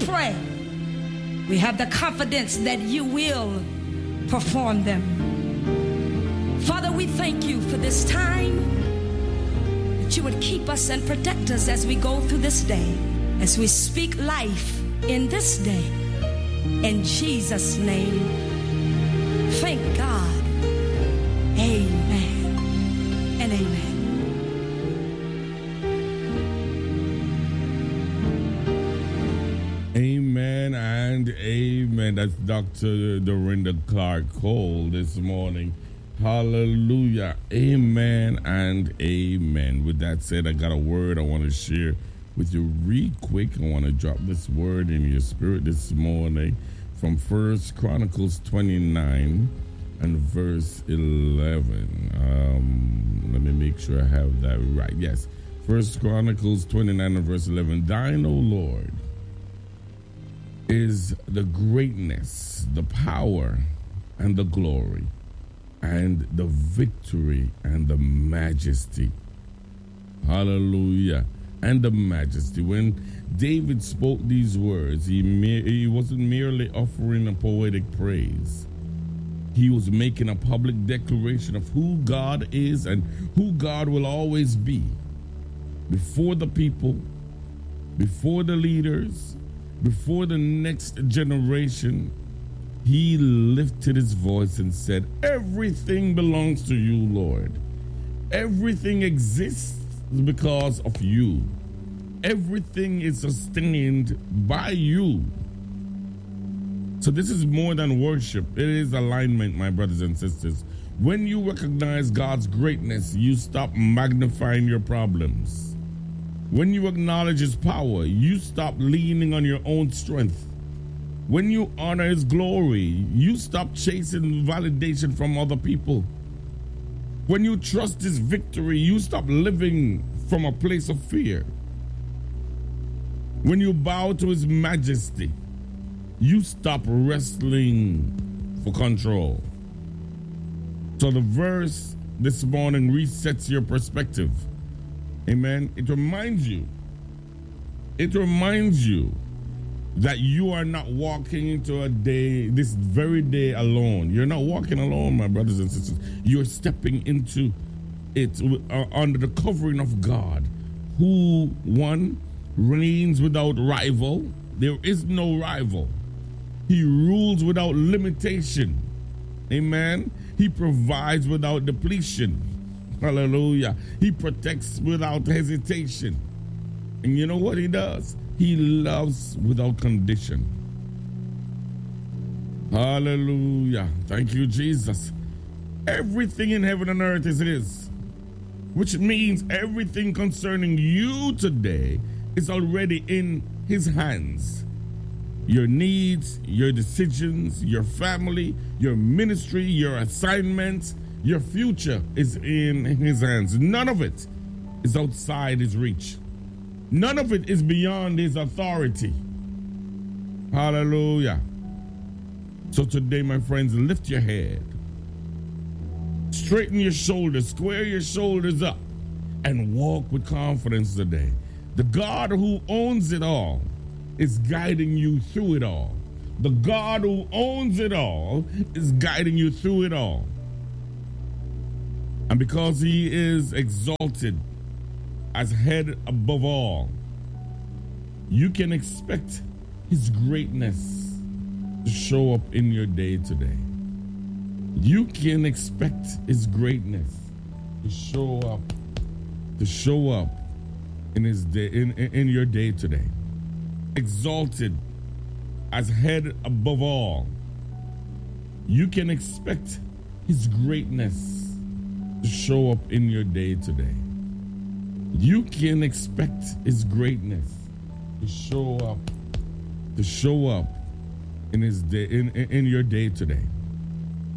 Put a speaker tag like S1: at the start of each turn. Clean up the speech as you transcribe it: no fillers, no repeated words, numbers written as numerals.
S1: pray, we have the confidence that you will perform them. Father, we thank you for this time, that you would keep us and protect us as we go through this day, as we speak life in this day. In Jesus' name, thank God. Amen and amen.
S2: Amen and amen. That's Dr. Dorinda Clark Cole this morning. Hallelujah. Amen and amen. With that said, I got a word I want to share with you real quick. I want to drop this word in your spirit this morning from 1 Chronicles 29 and verse 11. Let me make sure I have that right. Yes. 1 Chronicles 29 and verse 11. Thine, O Lord, is the greatness, the power, and the glory, and the victory, and the majesty. Hallelujah. And the majesty. When David spoke these words, he wasn't merely offering a poetic praise. He was making a public declaration of who God is and who God will always be. Before the people, before the leaders, before the next generation, he lifted his voice and said, everything belongs to you, Lord. Everything exists because of you. Everything is sustained by you. So this is more than worship. It is alignment, my brothers and sisters. When you recognize God's greatness, you stop magnifying your problems. When you acknowledge his power, you stop leaning on your own strength. When you honor his glory, you stop chasing validation from other people. When you trust his victory, you stop living from a place of fear. When you bow to his majesty, you stop wrestling for control. So the verse this morning resets your perspective. Amen. It reminds you that you are not walking into a day, this very day alone. You're not walking alone, my brothers and sisters. You're stepping into it under the covering of God, who, one, reigns without rival. There is no rival. He rules without limitation. Amen. He provides without depletion. Hallelujah. He protects without hesitation. And you know what he does? He loves without condition. Hallelujah. Thank you, Jesus. Everything in heaven and earth is his, which means everything concerning you today is already in his hands. Your needs, your decisions, your family, your ministry, your assignments, your future is in his hands. None of it is outside his reach. None of it is beyond his authority. Hallelujah. So today, my friends, lift your head. Straighten your shoulders, square your shoulders up, and walk with confidence today. The God who owns it all is guiding you through it all. The God who owns it all is guiding you through it all. And because he is exalted as head above all, you can expect his greatness to show up in your day today. You can expect his greatness to show up in his day, in your day today. Exalted as head above all, you can expect his greatness to show up in your day today. You can expect his greatness to show up in his day, in your day today.